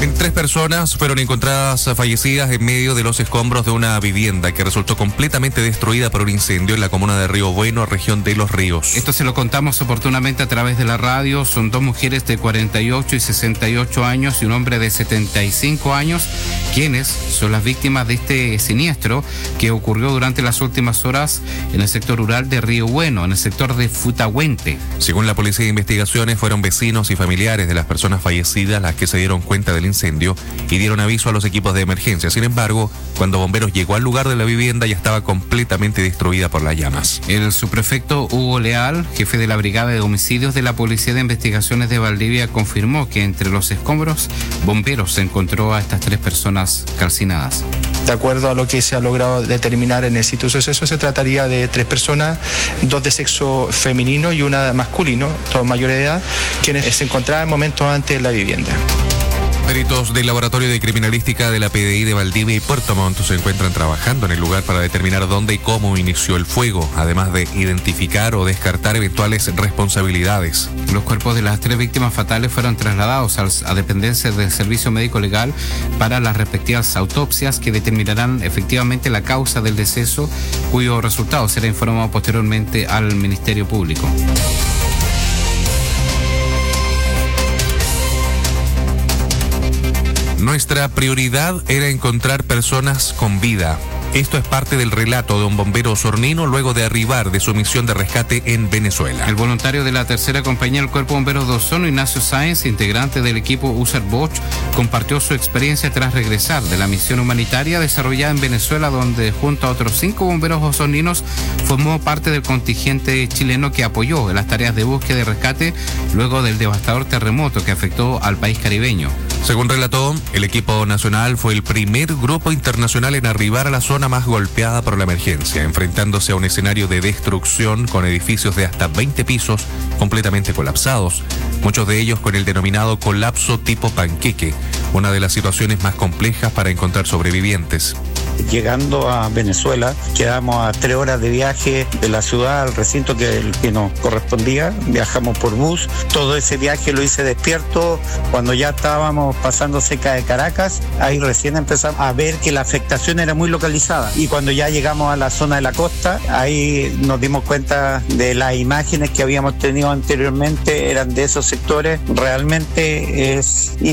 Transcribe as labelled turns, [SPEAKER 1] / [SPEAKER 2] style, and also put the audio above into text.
[SPEAKER 1] Tres personas fueron encontradas fallecidas en medio de los escombros de una vivienda que resultó completamente destruida por un incendio en la comuna de Río Bueno, región de Los Ríos.
[SPEAKER 2] Esto se lo contamos oportunamente a través de la radio. Son dos mujeres de 48 y 68 años y un hombre de 75 años, quienes son las víctimas de este siniestro que ocurrió durante las últimas horas en el sector rural de Río Bueno, en el sector de Futahuente.
[SPEAKER 1] Según la Policía de Investigaciones, fueron vecinos y familiares de las personas fallecidas las que se dieron cuenta del incendio y dieron aviso a los equipos de emergencia. Sin embargo, cuando bomberos llegó al lugar de la vivienda ya estaba completamente destruida por las llamas.
[SPEAKER 2] El subprefecto Hugo Leal, jefe de la Brigada de Homicidios de la Policía de Investigaciones de Valdivia, confirmó que entre los escombros, bomberos encontró a estas tres personas calcinadas.
[SPEAKER 3] De acuerdo a lo que se ha logrado determinar en el sitio de suceso, se trataría de tres personas, dos de sexo femenino y una masculino, todos mayores de edad, quienes se encontraban momentos antes en la vivienda.
[SPEAKER 1] Peritos del Laboratorio de Criminalística de la PDI de Valdivia y Puerto Montt se encuentran trabajando en el lugar para determinar dónde y cómo inició el fuego, además de identificar o descartar eventuales responsabilidades.
[SPEAKER 2] Los cuerpos de las tres víctimas fatales fueron trasladados a dependencias del Servicio Médico Legal para las respectivas autopsias que determinarán efectivamente la causa del deceso, cuyo resultado será informado posteriormente al Ministerio Público.
[SPEAKER 1] Nuestra prioridad era encontrar personas con vida. Esto es parte del relato de un bombero osornino luego de arribar de su misión de rescate en Venezuela.
[SPEAKER 2] El voluntario de la tercera compañía del Cuerpo de Bomberos de Osorno, Ignacio Sáenz, integrante del equipo USAR Bosch, compartió su experiencia tras regresar de la misión humanitaria desarrollada en Venezuela, donde junto a otros 5 bomberos osorninos formó parte del contingente chileno que apoyó en las tareas de búsqueda y rescate luego del devastador terremoto que afectó al país caribeño.
[SPEAKER 1] Según relató, el equipo nacional fue el primer grupo internacional en arribar a la zona más golpeada por la emergencia, enfrentándose a un escenario de destrucción con edificios de hasta 20 pisos completamente colapsados, muchos de ellos con el denominado colapso tipo panqueque, una de las situaciones más complejas para encontrar sobrevivientes.
[SPEAKER 4] Llegando a Venezuela, quedamos a 3 horas de viaje de la ciudad al recinto que nos correspondía. Viajamos por bus. Todo ese viaje lo hice despierto. Cuando ya estábamos pasando cerca de Caracas, ahí recién empezamos a ver que la afectación era muy localizada. Y cuando ya llegamos a la zona de la costa, ahí nos dimos cuenta de las imágenes que habíamos tenido anteriormente, eran de esos sectores. Realmente es